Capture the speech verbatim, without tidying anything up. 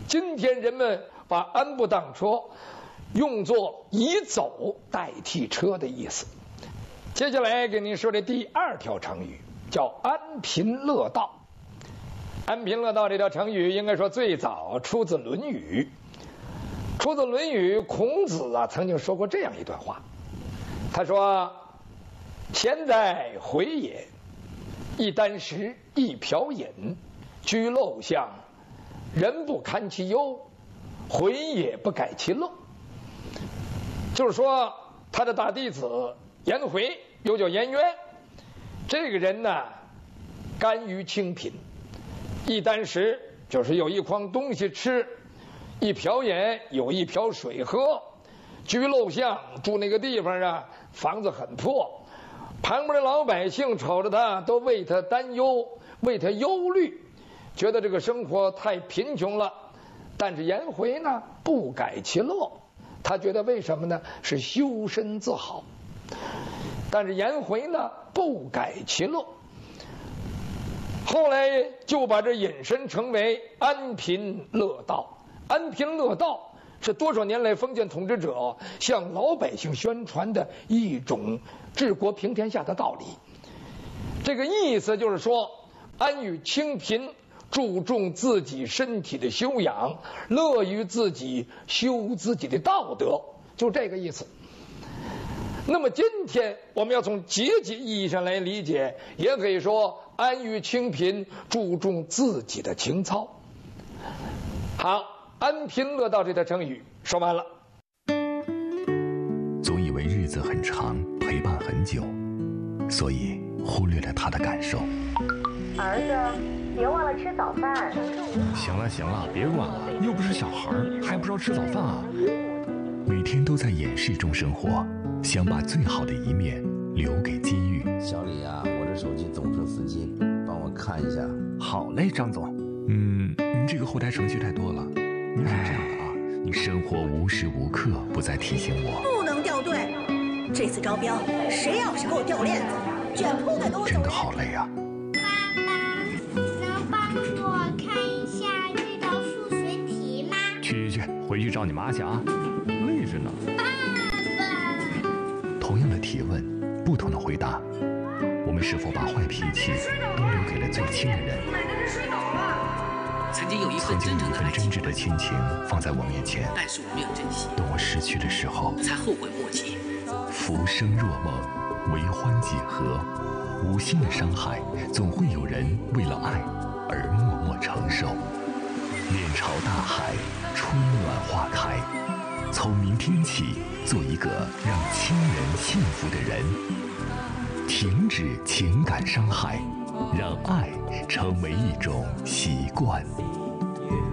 今天人们把安步当车用作以走代替车的意思。接下来给您说的第二条成语叫安贫乐道。安贫乐道这条成语应该说最早出自《论语》，出自《论语》，孔子啊曾经说过这样一段话，他说：“钱在回也，一箪食，一瓢饮，居陋巷，人不堪其忧，回也不改其乐。”就是说，他的大弟子颜回，又叫颜渊，这个人呢，甘于清贫。一箪食就是有一筐东西吃，一瓢饮有一瓢水喝，居陋巷住那个地方啊，房子很破，旁边的老百姓瞅着他都为他担忧，为他忧虑，觉得这个生活太贫穷了。但是颜回呢，不改其乐，他觉得为什么呢？是修身自好。但是颜回呢，不改其乐。后来就把这引申成为安贫乐道。安贫乐道是多少年来封建统治者向老百姓宣传的一种治国平天下的道理。这个意思就是说，安于清贫，注重自己身体的修养，乐于自己修自己的道德，就这个意思。那么今天我们要从阶级意义上来理解，也可以说安于清贫，注重自己的情操。好，安贫乐道这条成语说完了。 总以为日子很长，陪伴很久，所以忽略了他的感受。 儿子，别忘了吃早饭。 行了行了，别管了，又不是小孩，还不知道吃早饭啊？ 每天都在掩饰中生活，想把最好的一面留给机遇。 小李啊，我这手机总是死机，帮我看一下。 好嘞，张总。 嗯，您这个后台程序太多了。您是这样的啊，你生活无时无刻不在提醒我， 不能掉队。这次招标，谁要是给我掉链子，卷铺盖都真的好累啊。 爸爸，能帮我看一下这道数学题吗？ 去去去，回去找你妈去啊，累着呢。 爸爸。 同样的提问，不同的回答，我们是否把坏脾气都留给了最亲的人？ 曾经有一份曾经有一真诚的爱份真挚的亲情放在我面前， 但是我没有珍惜， 等我失去的时候， 才后悔莫及。 浮生若梦，为欢几何？无心的伤害，总会有人为了爱而默默承受。面朝大海，春暖花开。从明天起，做一个让亲人幸福的人。停止情感伤害，让爱成为一种习惯。